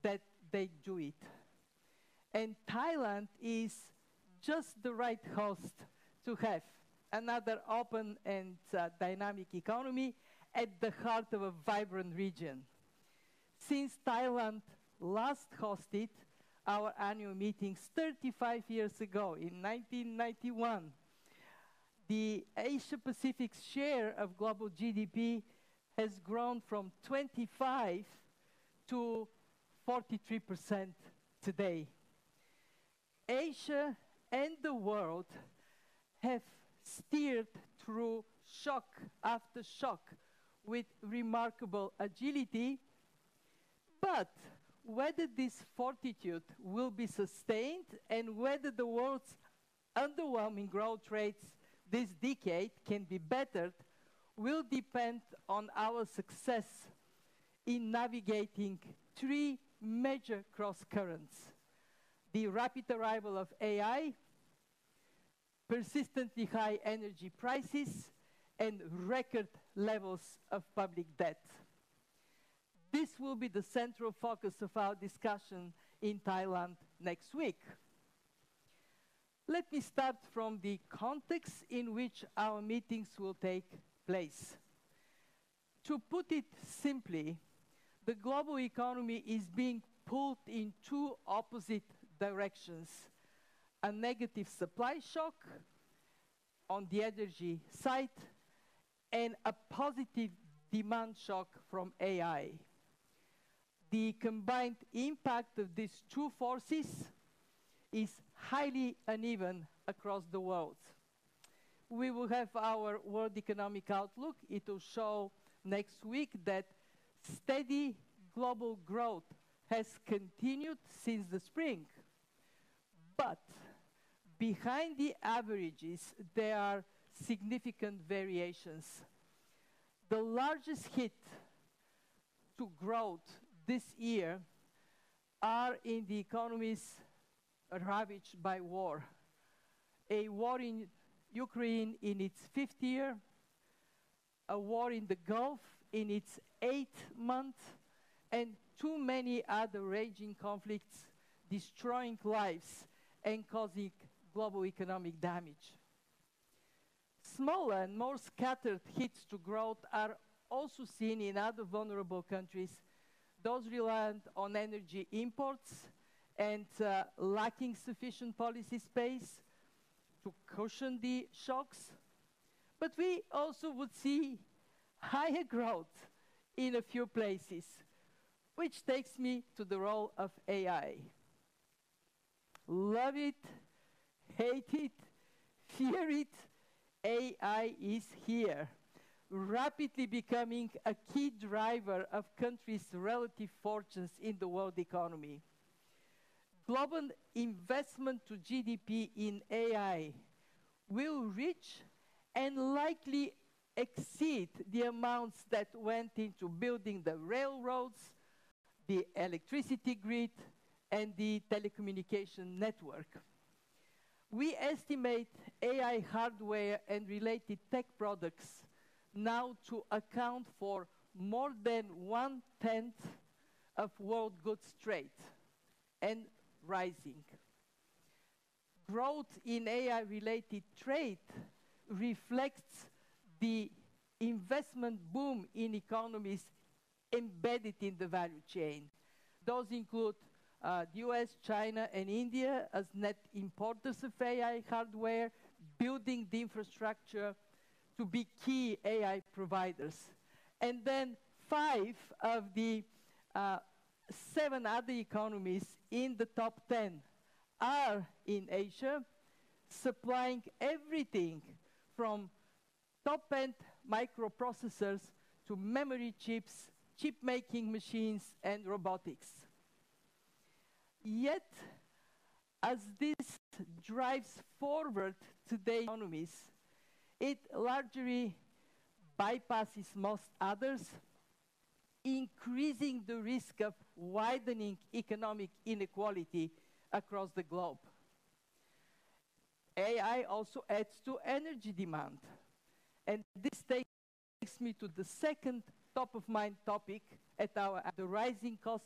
that they do it. And Thailand is just the right host to have another open and dynamic economy at the heart of a vibrant region. Since Thailand last hosted our annual meetings 35 years ago in 1991, the Asia-Pacific's share of global GDP has grown from 25 to 43% today. Asia and the world have steered through shock after shock with remarkable agility, but whether this fortitude will be sustained and whether the world's underwhelming growth rates this decade can be bettered will depend on our success in navigating three major cross-currents: the rapid arrival of AI, persistently high energy prices, and record levels of public debt. This will be the central focus of our discussion in Thailand next week. Let me start from the context in which our meetings will take place. To put it simply, the global economy is being pulled in two opposite directions: a negative supply shock on the energy side and a positive demand shock from AI. The combined impact of these two forces is highly uneven across the world. We will have our World Economic Outlook. It will show next week that steady global growth has continued since the spring. But behind the averages, there are significant variations. The largest hit to growth this year are in the economies ravaged by war. A war in Ukraine in its 5th year, a war in the Gulf in its 8th month, and too many other raging conflicts destroying lives and causing global economic damage. Smaller and more scattered hits to growth are also seen in other vulnerable countries, those reliant on energy imports and lacking sufficient policy space to cushion the shocks. But we also would see higher growth in a few places, which takes me to the role of AI. Love it, hate it, fear it, AI is here, rapidly becoming a key driver of countries' relative fortunes in the world economy. Global investment to GDP in AI will reach and likely exceed the amounts that went into building the railroads, the electricity grid, and the telecommunication network. We estimate AI hardware and related tech products now to account for more than 1/10 of world goods trade, and rising. Growth in AI-related trade reflects the investment boom in economies embedded in the value chain. Those include the US, China, and India as net importers of AI hardware, building the infrastructure to be key AI providers. And then 5 of the 7 other economies in the top 10 are in Asia, supplying everything from top-end microprocessors to memory chips, chip-making machines, and robotics. Yet, as this drives forward today's economies, it largely bypasses most others, increasing the risk of widening economic inequality across the globe. AI also adds to energy demand. And this takes me to the second top-of-mind topic at the rising cost